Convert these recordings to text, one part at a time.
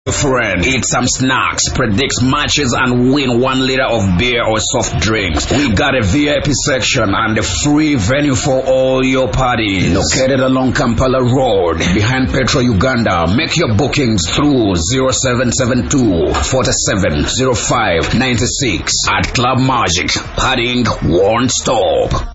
Friend, eat some snacks, predict matches, and win 1 liter of beer or soft drinks. We got a VIP section and a free venue for all your parties. Located along Kampala Road, behind Petro Uganda. Make your bookings through 0772 47 05 96 at Club Magic. Partying won't stop.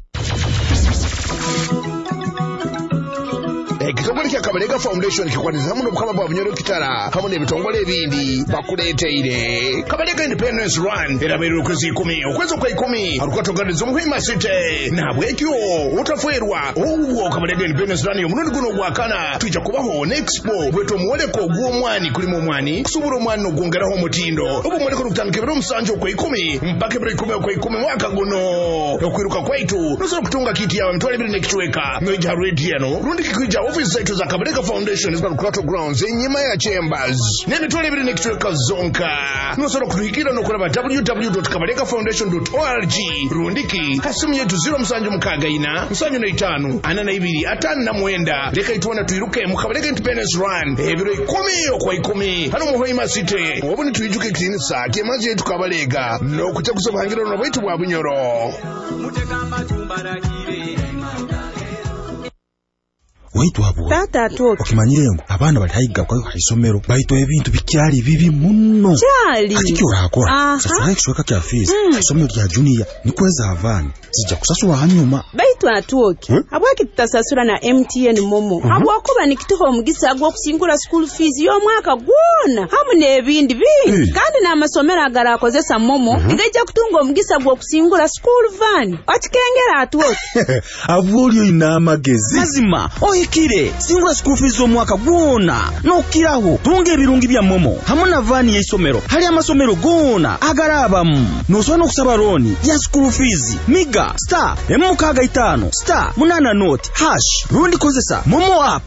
Ekitongole kya Kabalega Foundation kikwaniza muno bukama bwa bunyoro kitala hamwe n'ebitongole ebindi bakuleeteire Kabalega Independence Run erabeera okwezi 10 okwezi kwa 10 alukwatoganiza omuhima city nabwekyo utafuerwa Kabalega Independence Run omulundi guno gwakana tujja kubaho n'expo bweto muwoleko ogw'omwani kulimu omwani kusubula omwani ogwongeraho omutindo obumwoleko lukutandika ebiro 7 kwa 10 mpaka ebiro 10 kwa 10 mwaka guno okwiruka kwaitu nosobola kutunga kiti yawe emitwalo 2 n'ekichweka noija rediano rundi kikwija office zetu za Kabalega Foundation zibali Crato Grounds enyima ya Chambers n'emitwalo 2 n'ekichweka zonka nosobola kutuhikira n'okulaba www.kabalegafondation.org rundiki kasimu yetu 0764 75 42 leka ituwana tuiruke mu Kabalega Independence Run ebiro 10 kwa 10 hano mu Hoima City obuni tuijuke kitinisa kemaje yetu Kabalega n'okutegusa buhangiro n'obaitu bwa bunyoro mutegamba tumbarakire Waitu hapo. Tata atoke. Okimanyirengo abana bali hayiga kwa isomero bayito ebintu bikyali bibi munno. Kyali. Ati kyorakora. Sasa ekishweka kya fees. Isomero lya junior nikweza avani. Sijja kusasula hanyuma. Baitu atoke. Abwaki tutasasula na MTN Momo. Abwakuba nikituho omugisa gw'okusingula school fees y'omwaka gwona. Hamu n'ebindi bingi. Kandi n'amasomero agala akozesa Momo ngejja kutunga omugisa gw'okusingula school van. Okikengera atoke. Abulyo ina amagezi. Mazima. Kire singula school fees omwaka gwona nokiraho tunga ebirungi bya Momo hamwe na vani y'isomero hali amasomero gona agarabamu nosona okusaba loan ya school fees miga star M65 star munana note hash rundi kozesa Momo app.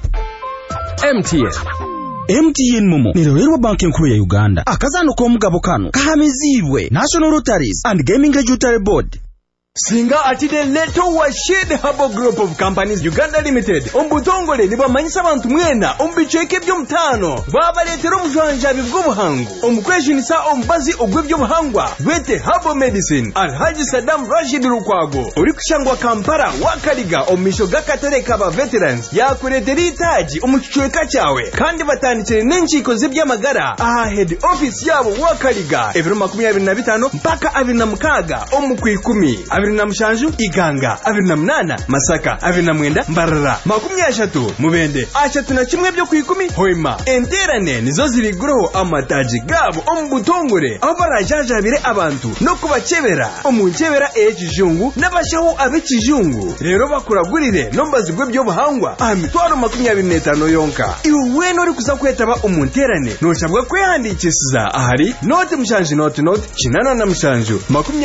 MTN Momo nirolerwa banki nkuru ya Uganda akazano k'omugabo kano kahamizibwe National Lotteries and Gaming Regulatory Board. Singa atide leto wa Shade Harbor Group of Companies Uganda Limited ombutongole nibamanyisa abantu mwena ombicheke by'omutano babaletera omujwanjabi bw'obuhangu omukwejunisa omubazi ogw'ebyobuhangwa bwete Harbor Medicine Alhaji Saddam Rashid Lukwago uri kushangwa Kampala wakaliga omisho gakatare kaba veterans yakuletera itaji omukichweka cyawe kandi batandikire n'enchiko z'ebyamagara aha head office yabo wakaliga ebiro 25 mpaka 26 omukwikumi 27 Iganga 28 Masaka 29 Mbarara 30 Mubende 31 byo kwikumi Hoima enterane nizo ziriguroho amataji gabo ombutongore aho barajajabire abantu no kubakebera omunkebera ekijungu n'abashaho ab'ekijungu rero bakuragurire nombazi byo buhangwa amitwaro 25 yonka iwe nori kuza kwetaba omunterane noshabwa kwehandikisiza ahari note mushanji note kinana na mushanju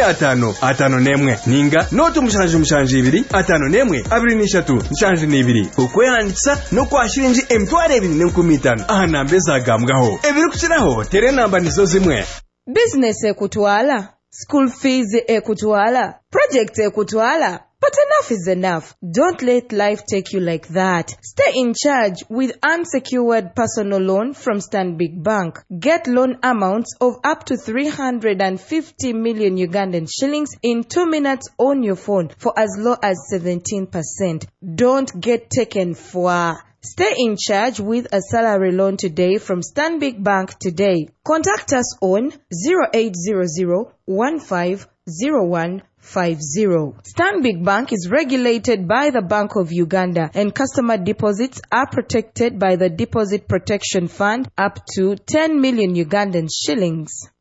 50 ninga note mushanju 2 5 23 mushanju 2 ukwehandikisa no kwashira inji M2 215 aha nambe zagambwaho ebiri kukiraho tere namba nizo zimwe business ekutwala school fees ekutwala project ekutwala. But enough is enough. Don't let life take you like that. Stay in charge with unsecured personal loan from Stanbic Bank. Get loan amounts of up to 350 million Ugandan shillings in 2 minutes on your phone for as low as 17%. Don't get taken for. Stay in charge with a salary loan today from Stanbic Bank today. Contact us on 0800 150150. Stanbic Bank is regulated by the Bank of Uganda and customer deposits are protected by the Deposit Protection Fund up to 10 million Ugandan shillings.